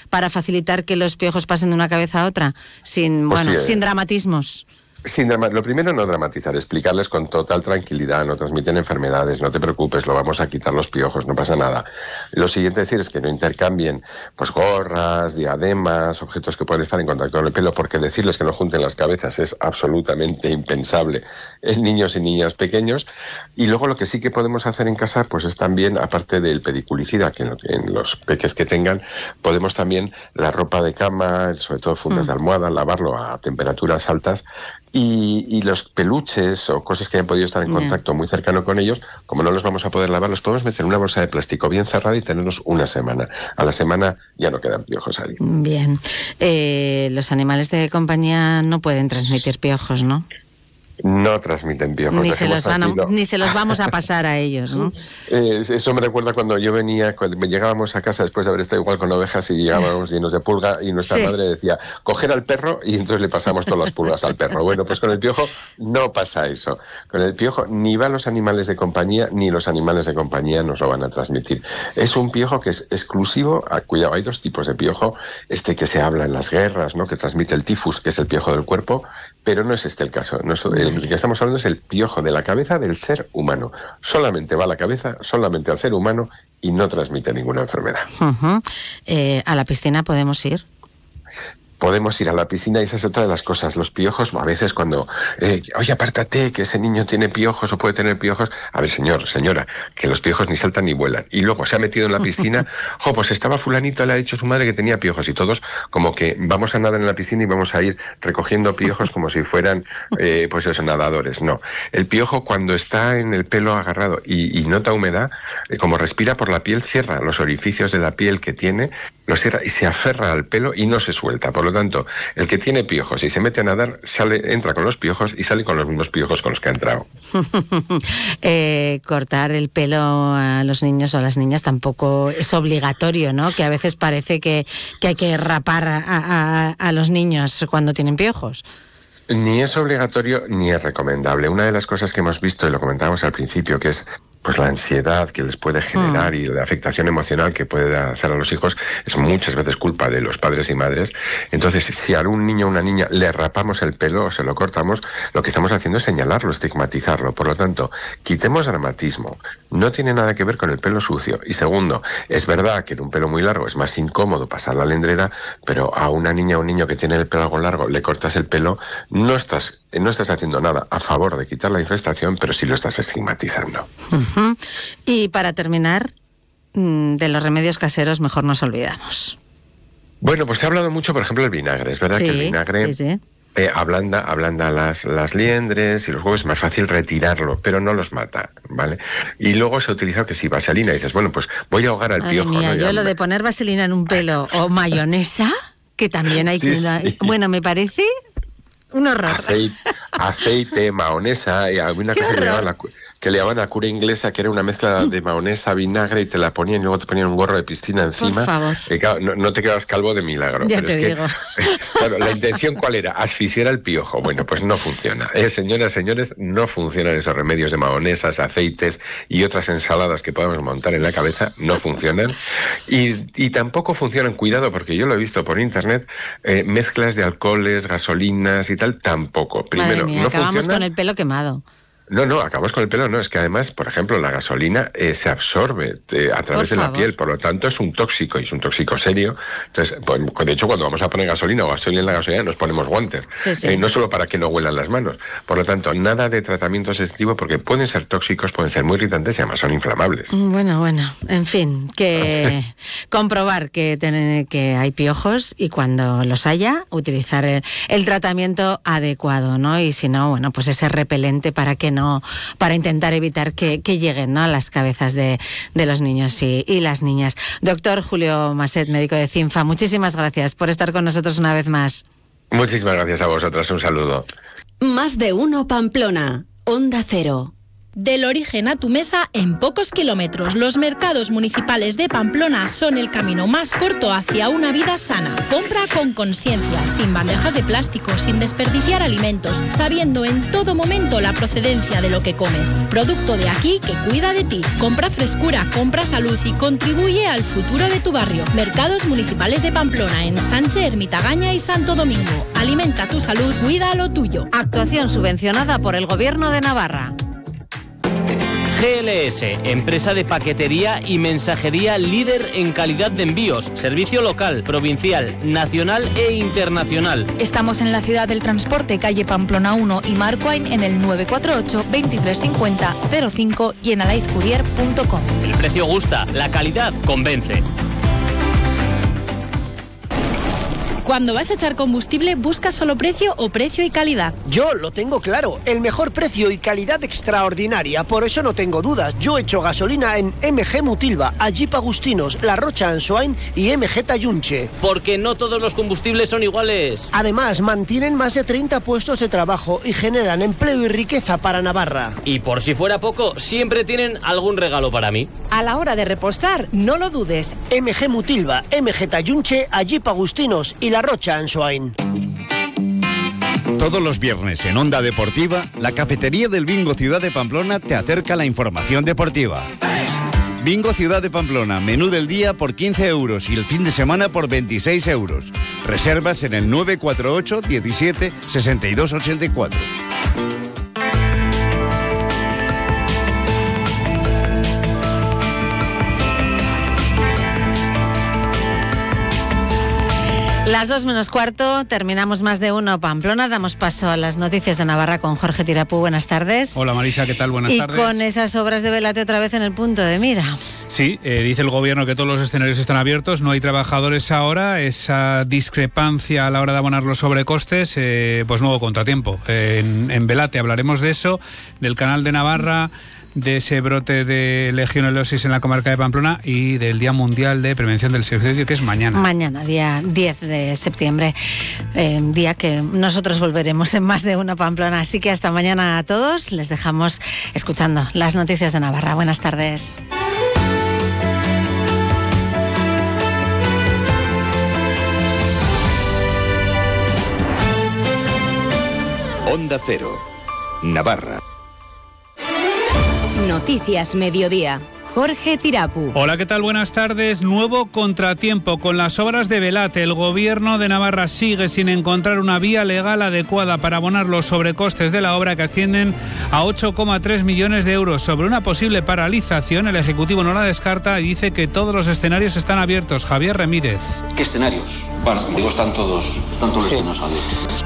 para facilitar que los piojos pasen de una cabeza a otra, sin dramatismos. Lo primero, no dramatizar, explicarles con total tranquilidad, no transmiten enfermedades, no te preocupes, lo vamos a quitar los piojos, no pasa nada. Lo siguiente decir es que no intercambien pues gorras, diademas, objetos que pueden estar en contacto con el pelo, porque decirles que no junten las cabezas es absolutamente impensable en niños y niñas pequeños. Y luego lo que sí que podemos hacer en casa pues es también, aparte del pediculicida, que en los peques que tengan, podemos también la ropa de cama, sobre todo fundas de almohada, lavarlo a temperaturas altas. Y los peluches o cosas que hayan podido estar en contacto muy cercano con ellos, como no los vamos a poder lavar, los podemos meter en una bolsa de plástico bien cerrada y tenerlos una semana. A la semana ya no quedan piojos ahí. Bien. Los animales de compañía no pueden transmitir piojos, ¿no? No transmiten piojos. Ni se los vamos a pasar a ellos, ¿no? Eso me recuerda cuando yo cuando llegábamos a casa después de haber estado igual con ovejas y llegábamos llenos de pulga y nuestra madre decía, coger al perro, y entonces le pasamos todas las pulgas al perro. Bueno, pues con el piojo no pasa eso. Con el piojo ni va los animales de compañía, ni los animales de compañía nos lo van a transmitir. Es un piojo que es exclusivo, cuidado, hay dos tipos de piojo, que se habla en las guerras, ¿no? Que transmite el tifus, que es el piojo del cuerpo, pero no es este el caso. El que estamos hablando es el piojo de la cabeza del ser humano. Solamente va a la cabeza, solamente al ser humano, y no transmite ninguna enfermedad. ¿A la piscina podemos ir? Podemos ir a la piscina y esa es otra de las cosas. Los piojos, a veces cuando, oye, apártate, que ese niño tiene piojos o puede tener piojos. A ver, señora, que los piojos ni saltan ni vuelan. Y luego se ha metido en la piscina, pues estaba fulanito, le ha dicho a su madre que tenía piojos, y todos como que vamos a nadar en la piscina y vamos a ir recogiendo piojos como si fueran, pues esos nadadores. No, el piojo cuando está en el pelo agarrado y nota humedad, como respira por la piel, cierra los orificios de la piel que tiene, los cierra y se aferra al pelo y no se suelta. Por lo tanto, el que tiene piojos y se mete a nadar, entra con los piojos y sale con los mismos piojos con los que ha entrado. Cortar el pelo a los niños o a las niñas tampoco es obligatorio, ¿no? Que a veces parece que hay que rapar a los niños cuando tienen piojos. Ni es obligatorio ni es recomendable. Una de las cosas que hemos visto, y lo comentábamos al principio, que es pues la ansiedad que les puede generar y la afectación emocional que puede hacer a los hijos, es muchas veces culpa de los padres y madres. Entonces, si a un niño o una niña le rapamos el pelo o se lo cortamos, lo que estamos haciendo es señalarlo, estigmatizarlo. Por lo tanto, quitemos dramatismo. No tiene nada que ver con el pelo sucio. Y segundo, es verdad que en un pelo muy largo es más incómodo pasar la lendrera, pero a una niña o un niño que tiene el pelo algo largo, le cortas el pelo, no estás haciendo nada a favor de quitar la infestación, pero sí lo estás estigmatizando. Y para terminar, de los remedios caseros mejor nos olvidamos. Bueno, pues se ha hablado mucho, por ejemplo, del vinagre. Es verdad que el vinagre ablanda las liendres y los huevos, es más fácil retirarlo, pero no los mata, ¿vale? Y luego se ha utilizado que si vaselina, y dices, bueno, pues voy a ahogar al piojo. Mía, ¿no? Yo lo de poner vaselina en un pelo o mayonesa, que también hay Bueno, me parece un horror. Aceite, mahonesa, y alguna cosa que le llamaban la cura inglesa, que era una mezcla de mahonesa, vinagre, y te la ponían y luego te ponían un gorro de piscina encima. Por favor. Claro, no te quedas calvo de milagro. Ya te digo. Claro, la intención ¿cuál era? Asfixiar al piojo. Bueno, pues no funciona. Señoras, señores, no funcionan esos remedios de mahonesas, aceites y otras ensaladas que podemos montar en la cabeza, no funcionan. Y tampoco funcionan, cuidado, porque yo lo he visto por internet, mezclas de alcoholes, gasolinas y tal, tampoco. Primero, madre mía, no acabamos funciona. con el pelo quemado. No, acabamos con el pelo, no, es que además, por ejemplo, la gasolina se absorbe a través de la piel, por lo tanto es un tóxico, y es un tóxico serio. Entonces, pues, de hecho, cuando vamos a poner gasolina o gasolina en la gasolina, nos ponemos guantes, no solo para que no huelan las manos. Por lo tanto, nada de tratamiento sensitivo, porque pueden ser tóxicos, pueden ser muy irritantes y además son inflamables. Bueno, en fin, que comprobar que hay piojos y cuando los haya, utilizar el tratamiento adecuado, ¿no? Y si no, bueno, pues ese repelente para intentar evitar que lleguen, ¿no?, a las cabezas de los niños y las niñas. Doctor Julio Maset, médico de CINFA, muchísimas gracias por estar con nosotros una vez más. Muchísimas gracias a vosotras, un saludo. Más de uno Pamplona, Onda Cero. Del origen a tu mesa en pocos kilómetros. Los mercados municipales de Pamplona son el camino más corto hacia una vida sana. Compra con conciencia, sin bandejas de plástico, sin desperdiciar alimentos, sabiendo en todo momento la procedencia de lo que comes. Producto de aquí que cuida de ti. Compra frescura, compra salud y contribuye al futuro de tu barrio. Mercados municipales de Pamplona en Sánchez, Ermitagaña y Santo Domingo. Alimenta tu salud, cuida lo tuyo. Actuación subvencionada por el Gobierno de Navarra. GLS, empresa de paquetería y mensajería líder en calidad de envíos, servicio local, provincial, nacional e internacional. Estamos en la ciudad del transporte, calle Pamplona 1 y Marcoain en el 948 2350 05 y en alaizcourier.com. El precio gusta, la calidad convence. Cuando vas a echar combustible, ¿buscas solo precio o precio y calidad? Yo lo tengo claro, el mejor precio y calidad extraordinaria, por eso no tengo dudas. Yo echo gasolina en MG Mutilva, Ajip Agustinos, La Rocha Ansoain y MG Tayunche. Porque no todos los combustibles son iguales. Además, mantienen más de 30 puestos de trabajo y generan empleo y riqueza para Navarra. Y por si fuera poco, siempre tienen algún regalo para mí. A la hora de repostar, no lo dudes. MG Mutilva, MG Tayunche, Ajip Agustinos y La Rocha Ansoain. Todos los viernes en Onda Deportiva, la cafetería del Bingo Ciudad de Pamplona te acerca la información deportiva. Bingo Ciudad de Pamplona, menú del día por 15 euros y el fin de semana por 26 euros. Reservas en el 948 17 62 84. Las 2 menos cuarto, terminamos Más de Uno Pamplona, damos paso a las noticias de Navarra con Jorge Tirapú. Buenas tardes. Hola Marisa, ¿qué tal? Buenas tardes. Y con esas obras de Velate otra vez en el punto de mira. Sí, dice el gobierno que todos los escenarios están abiertos, no hay trabajadores ahora, esa discrepancia a la hora de abonar los sobrecostes, pues nuevo contratiempo. En Velate hablaremos de eso, del Canal de Navarra, de ese brote de legionellosis en la comarca de Pamplona y del Día Mundial de Prevención del Suicidio, que es mañana. Mañana, día 10 de septiembre, día que nosotros volveremos en Más de Uno Pamplona. Así que hasta mañana a todos, les dejamos escuchando las noticias de Navarra. Buenas tardes. Onda Cero, Navarra. Noticias Mediodía. Jorge Tirapú. Hola, ¿qué tal? Buenas tardes. Nuevo contratiempo con las obras de Velate. El gobierno de Navarra sigue sin encontrar una vía legal adecuada para abonar los sobrecostes de la obra, que ascienden a 8,3 millones de euros. Sobre una posible paralización, el Ejecutivo no la descarta y dice que todos los escenarios están abiertos. Javier Ramírez. ¿Qué escenarios? Bueno, digo, están todos los escenarios abiertos.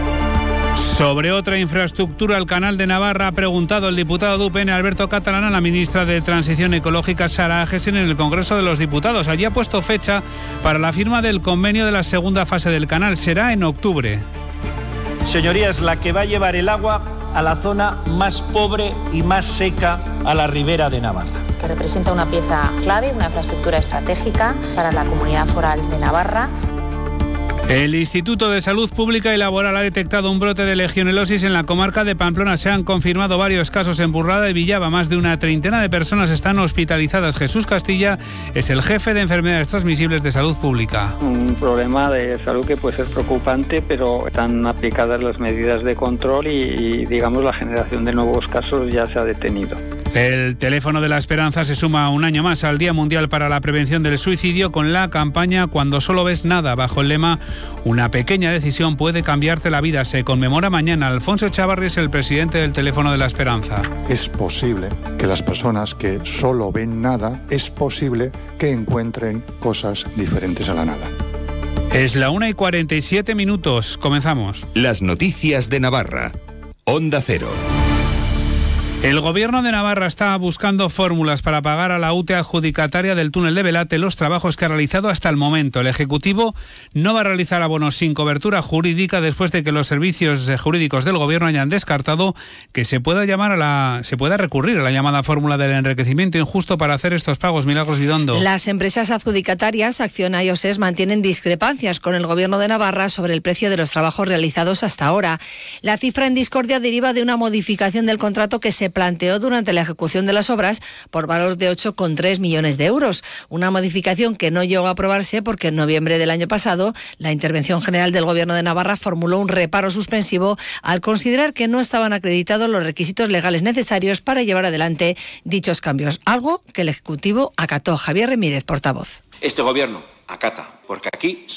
Sobre otra infraestructura, el Canal de Navarra, ha preguntado el diputado de UPN, Alberto Catalán, a la ministra de Transición Ecológica, Sara Agesen, en el Congreso de los Diputados. Allí ha puesto fecha para la firma del convenio de la segunda fase del canal. Será en octubre. Señorías, la que va a llevar el agua a la zona más pobre y más seca a la ribera de Navarra. Que representa una pieza clave, una infraestructura estratégica para la Comunidad Foral de Navarra. El Instituto de Salud Pública y Laboral ha detectado un brote de legionellosis en la comarca de Pamplona. Se han confirmado varios casos en Burrada y Villava. Más de una treintena de personas están hospitalizadas. Jesús Castilla es el jefe de enfermedades transmisibles de salud pública. Un problema de salud que puede ser preocupante, pero están aplicadas las medidas de control y digamos, la generación de nuevos casos ya se ha detenido. El Teléfono de la Esperanza se suma un año más al Día Mundial para la Prevención del Suicidio con la campaña Cuando solo ves nada, bajo el lema Una pequeña decisión puede cambiarte la vida. Se conmemora mañana. Alfonso Chavarri es el presidente del Teléfono de la Esperanza. Es posible que las personas que solo ven nada, es posible que encuentren cosas diferentes a la nada. Es la 1:47. Comenzamos. Las noticias de Navarra. Onda Cero. El Gobierno de Navarra está buscando fórmulas para pagar a la UTE adjudicataria del túnel de Velate los trabajos que ha realizado hasta el momento. El Ejecutivo no va a realizar abonos sin cobertura jurídica después de que los servicios jurídicos del Gobierno hayan descartado que se pueda recurrir a la llamada fórmula del enriquecimiento injusto para hacer estos pagos. Milagros Vidondo. Las empresas adjudicatarias, Acciona y OSES, mantienen discrepancias con el Gobierno de Navarra sobre el precio de los trabajos realizados hasta ahora. La cifra en discordia deriva de una modificación del contrato que se se planteó durante la ejecución de las obras por valor de 8,3 millones de euros. Una modificación que no llegó a aprobarse porque en noviembre del año pasado la Intervención General del Gobierno de Navarra formuló un reparo suspensivo al considerar que no estaban acreditados los requisitos legales necesarios para llevar adelante dichos cambios, algo que el Ejecutivo acató. Javier Ramírez, portavoz. Este Gobierno acata, porque aquí